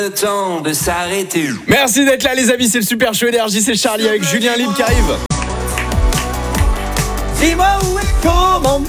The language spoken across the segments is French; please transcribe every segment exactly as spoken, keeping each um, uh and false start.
Le temps de s'arrêter. Merci d'être là les amis, c'est le Super Show Énergie, c'est Charlie avec Julien Libre qui arrive. Dis-moi où est comment.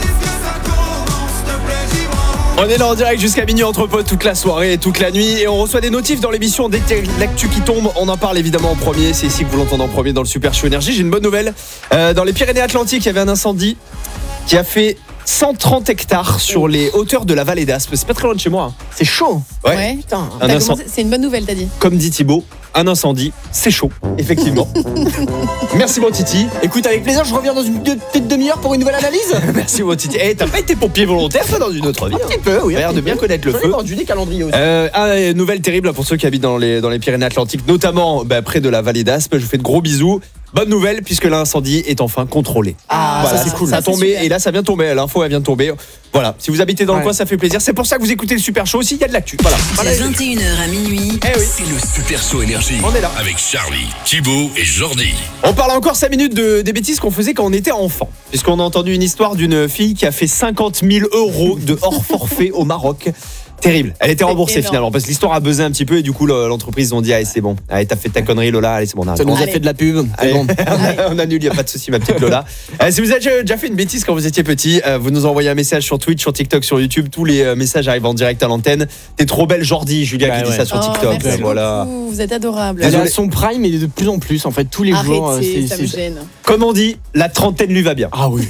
On est là en direct jusqu'à minuit entre potes toute la soirée et toute la nuit et on reçoit des notifs dans l'émission. Dès que l'actu qui tombe, on en parle évidemment en premier. C'est ici que vous l'entendez en premier dans le Super Show Énergie. J'ai une bonne nouvelle. Euh, dans les Pyrénées-Atlantiques, il y avait un incendie qui a fait cent trente hectares sur les hauteurs de la vallée d'Aspe. C'est pas très loin de chez moi. Hein. C'est chaud. Ouais. Ouais, putain. Un T'as incendie. commencé- C'est une bonne nouvelle, t'as dit. Comme dit Thibaut, un incendie, c'est chaud, effectivement. Merci mon Titi. Écoute, avec plaisir, je reviens dans une de- petite demi-heure pour une nouvelle analyse. Merci mon Titi. Eh, t'as pas été pompier volontaire toi dans une autre vie? Un petit peu, oui. T'as l'air de bien connaître le J'en ai feu. vendu des calendriers aussi. Euh, ah, nouvelle terrible pour ceux qui habitent dans les, dans les Pyrénées-Atlantiques, notamment bah, près de la vallée d'Aspe. Je vous fais de gros bisous. Bonne nouvelle puisque l'incendie est enfin contrôlé. Ah, Voilà, ça c'est cool. Ça a Ça, c'est tombé super. et là ça vient de tomber. L'info elle vient de tomber. Voilà, si vous habitez dans le Ouais. coin, ça fait plaisir. C'est pour ça que vous écoutez le Super Show aussi. Il y a de l'actu. Voilà. Voilà. De vingt et une heures à minuit, Eh oui. C'est le Super Show Énergie. On est là. Avec Charlie, Thibaut et Jordi. On parle encore cinq minutes de, des bêtises qu'on faisait quand on était enfant. Puisqu'on a entendu une histoire d'une fille qui a fait cinquante mille euros de hors forfait au Maroc. Terrible. Elle était remboursée énorme. finalement parce que l'histoire a buzzé un petit peu et du coup le- l'entreprise ils ont dit allez c'est bon. Allez t'as fait ta connerie Lola, allez c'est bon. on arrête. Ça nous a Allez. fait de la pub. C'est Allez, bon. on annule, il n'y a pas de souci ma petite Lola. Euh, si vous avez déjà fait une bêtise quand vous étiez petit, euh, vous nous envoyez un message sur Twitch, sur TikTok, sur YouTube. Tous les euh, messages arrivent en direct à l'antenne. T'es trop belle Jordi, Julia Bah qui dit ouais. ça sur Oh, TikTok. merci Voilà. beaucoup, vous êtes adorables. Elle est à Désolé. son prime et de plus en plus en fait tous les jours. euh, Arrêtez, c'est- ça me c'est- gêne. Comme on dit, la trentaine lui va bien. Ah oui.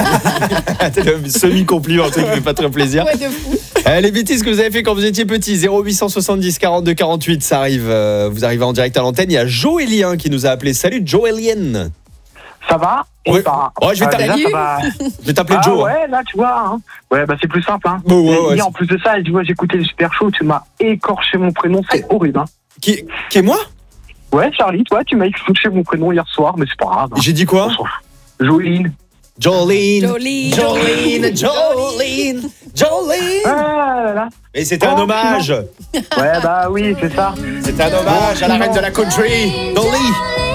C'est le semi-compliment, un truc qui fait pas très plaisir. Ouais, de fou. Euh, les bêtises que vous avez fait quand vous étiez petit, zéro huit cent soixante-dix quarante-deux quarante-huit, ça arrive, euh, vous arrivez en direct à l'antenne. Il y a Joélien qui nous a appelé. Salut Joélien. Ça va et Ouais. bah, Ouais, je vais euh, t'appeler- déjà, ça va. Je vais t'appeler Ah Joe. hein. ouais, là tu vois. Hein. Ouais, bah c'est plus simple. Hein. Bon, ouais, Et- ouais, et c'est- en plus de ça, tu vois, j'écoutais le Super Show, tu m'as écorché mon prénom, c'est horrible. Hein. Qui, qui est moi? Ouais, Charlie, toi, tu m'as écorché mon prénom hier soir, mais c'est pas grave. Hein. J'ai dit quoi? Joline. Jolene. Jolie. Jolene, Jolene, Jolene. Ah là là. Et c'était un Oh, hommage. Ouais, bah oui, c'est ça. C'était un hommage à la reine de la country, Dolly.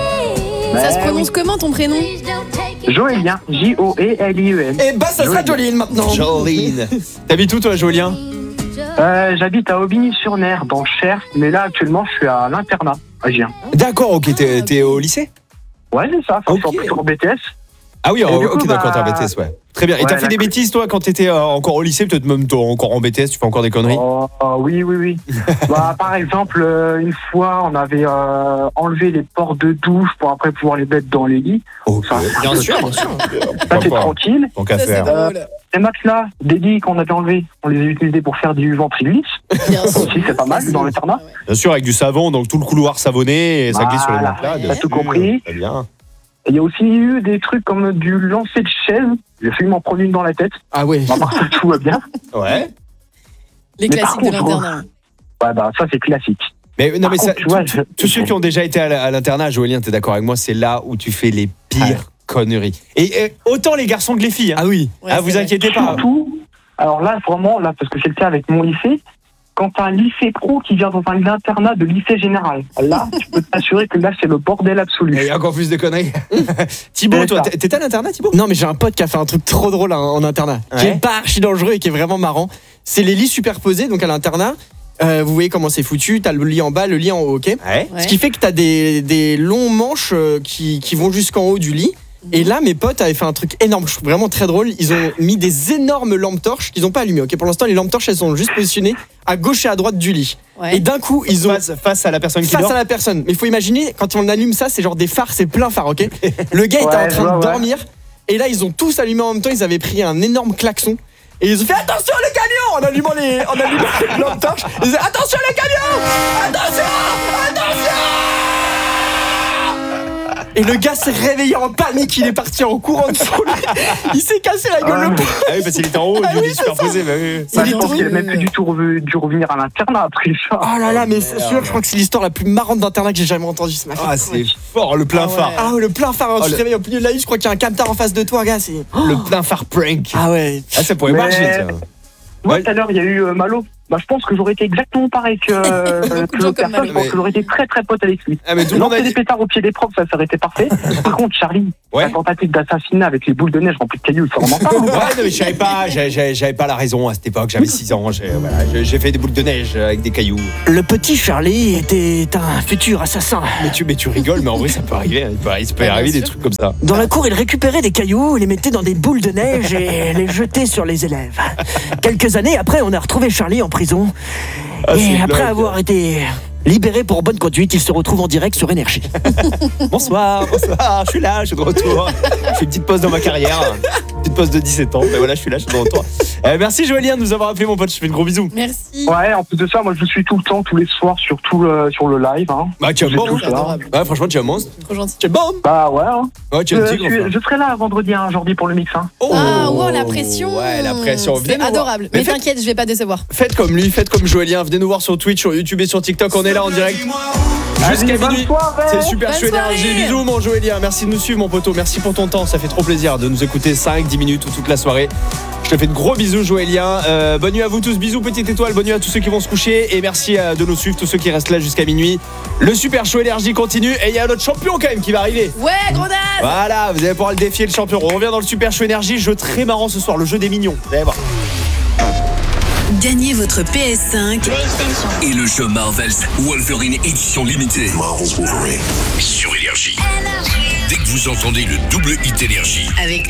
Ça Bah se prononce comment ton prénom? Joélien, J O E L I E N. Et bah ça sera Jolene maintenant. Jolene. T'habites où toi, Jolien? Euh, J'habite à Aubigny-sur-Ner, dans le Cher, mais là actuellement je suis à l'internat, à Gien. D'accord, ok, t'es t'es au lycée? Ouais, c'est ça, enfin, Ok. je suis plutôt en B T S. Ah oui, Et du ok, coup, d'accord, bah, t'es en B T S, ouais. Très bien. Et ouais, t'as fait des d'accord. bêtises, toi, quand t'étais euh, encore au lycée, peut-être même toi, encore en B T S, tu fais encore des conneries? Oh, oh, oui, oui, oui. bah, par exemple, euh, une fois, on avait euh, enlevé les portes de douche pour après pouvoir les mettre dans les lits. Ok, Ça, bien sûr, bien sûr. Ça, c'est tranquille. Tant qu'à Ça, c'est faire. drôle. Les matelas, des lits qu'on avait enlevés, on les a utilisés pour faire du ventrilis. Bien sûr. aussi, c'est pas mal, dans l'internat. Ah ouais. Bien sûr, avec du savon, donc tout le couloir savonné et ça glisse sur les Voilà. matelas. bien T'as tout sûr. compris. Très bien. Et il y a aussi eu des trucs comme du lancer de chaise. J'ai failli m'en prendre une dans la tête. Ah ouais. À part ça, tout va bien. Ouais. Les Mais par classiques de contre, l'internat. Ouais, bah, ça, c'est classique. Mais non, Par mais ça, contre, tu vois, tous- je- tous ceux qui ont déjà été à la- à l'internat, Joélien, t'es d'accord avec moi, c'est là où tu fais les pires conneries. Et, et autant les garçons que les filles. Hein. Ah oui. Ouais, ah, c'est vous vrai. inquiétez pas. Surtout, alors là, vraiment, là, parce que c'est le cas avec mon lycée, quand t'as un lycée pro qui vient dans un internat de lycée général, là, tu peux t'assurer que là, c'est le bordel absolu. Et il y a encore plus de conneries. Thibaut, C'est toi, ça. t'étais à l'internat, Thibaut? Non mais j'ai un pote qui a fait un truc trop drôle en, en internat, qui Ouais. est pas archi dangereux et qui est vraiment marrant. C'est les lits superposés, donc à l'internat. euh, vous voyez comment c'est foutu, t'as le lit en bas, le lit en haut, ok. Ouais. Ouais. Ce qui fait que t'as des, des longs manches euh, qui, qui vont jusqu'en haut du lit. Et là, mes potes avaient fait un truc énorme, je trouve vraiment très drôle. Ils ont mis des énormes lampes torches qu'ils n'ont pas allumées. Ok, pour l'instant, les lampes torches, elles sont juste positionnées à gauche et à droite du lit. Ouais. Et d'un coup, ils ont Face, face à la personne qui face dort. à la personne. Mais il faut imaginer, quand on allume ça, c'est genre des phares, c'est plein phare, ok. Le gars était Ouais, en je train vois, de ouais. dormir. Et là, ils ont tous allumé en même temps. Ils avaient pris un énorme klaxon. Et ils ont fait attention les camions en allumant les, en allumant les lampes torches. Ils disaient attention les camions, attention, attention. Et le gars s'est réveillé en panique, il est parti en courant de son lit. Il s'est cassé la gueule. Ah, le mais- pauvre. Ah oui, parce qu'il était en haut, Ah il oui, est c'est superposé. Bah oui. Bah, Il je est pense trop- qu'il a même plus du tout revu- dû revenir à l'internat après ça. Oh là là, mais c'est sûr, je crois que c'est l'histoire la plus marrante d'internat que j'ai jamais entendue. Ça m'a fait Ah, trop c'est rire. fort, le plein Ah ouais. phare. Ah ouais, le plein phare, hein, Oh, tu le- te réveilles au milieu de la nuit, je crois qu'il y a un camtar en face de toi, gars. C'est... Le plein phare prank. Ah ouais. Ah, ça pourrait Mais- marcher, tiens. Moi, Ouais. tout à l'heure, il y a eu euh, Malo. bah, je pense que j'aurais été exactement pareil que, euh, que gens l'autre comme personne. Je pense Mais- que j'aurais été très très pote avec lui. Ah, mais tout le monde a Lancer dit. des pétards au pied des profs, ça, ça aurait été parfait. Par contre, Charlie, Ouais. la tentative d'assassinat avec les boules de neige remplies de cailloux, ça on en parle ou Ouais, pas? non, mais je savais pas, j'avais- j'avais j'avais pas la raison à cette époque, j'avais six ans, j'ai voilà, j'ai- j'ai fait des boules de neige avec des cailloux. Le petit Charlie était un futur assassin. Mais tu, mais tu rigoles, mais en vrai, ça peut arriver, hein, il peut, il peut Ouais, bien arriver des sûr. trucs comme ça. Dans la cour, il récupérait des cailloux, il les mettait dans des boules de neige et les jetait sur les élèves. Quelques années après, on a retrouvé Charlie en prison. Ah, c'est et une après blague. avoir été libéré pour bonne conduite, il se retrouve en direct sur Énergie. Bonsoir, bonsoir, je suis là, je suis de retour. Je fais une petite pause dans ma carrière, une petite pause de dix-sept ans, mais voilà, je suis là, je suis de retour. Euh, merci Joëlien de nous avoir appelé, mon pote, je te fais de gros bisous. Merci. Ouais, en plus de ça, moi je vous suis tout le temps, tous les soirs sur tout le, sur le live. Hein. Bah, tu es un J'ai bon, tout hein. ça. Adorable. Ouais, franchement, tu es un monstre. Trop gentil. Tu es bon. Bah ouais. Hein. Ouais, tu es Je, un tigre. suis- enfin. je serai là vendredi, hein, aujourd'hui pour le mix. Hein. Oh. Ah, wow, la pression. Ouais, la pression. Venez C'est nous voir. adorable. Mais Mais faites- t'inquiète, je vais pas décevoir. Faites comme lui, faites comme Joëlien. Venez nous voir sur Twitch, sur YouTube et sur TikTok. On est là en direct jusqu'à Allez, bonne minuit. soirée. C'est super Bonne chouette énergie. soirée. Bisous mon Joëlien. Merci de nous suivre mon poteau. Merci pour ton temps. Ça fait trop plaisir de nous écouter cinq dix minutes ou toute la soirée. Je te fais de gros bisous Joëlien. Euh, bonne nuit à vous tous. Bisous petite étoile. Bonne nuit à tous ceux qui vont se coucher. Et merci euh, de nous suivre, tous ceux qui restent là jusqu'à minuit. Le super show énergie continue. Et il y a notre champion quand même qui va arriver. Ouais, gros naze. Voilà, vous allez pouvoir le défier le champion. On revient dans le super show énergie. Jeu très marrant ce soir. Le jeu des mignons. Vous allez voir. Gagnez votre P S cinq Et le jeu Marvel's Wolverine édition limitée. Marvel's Wolverine. Sur Énergie. Dès que vous entendez le double hit Énergie, avec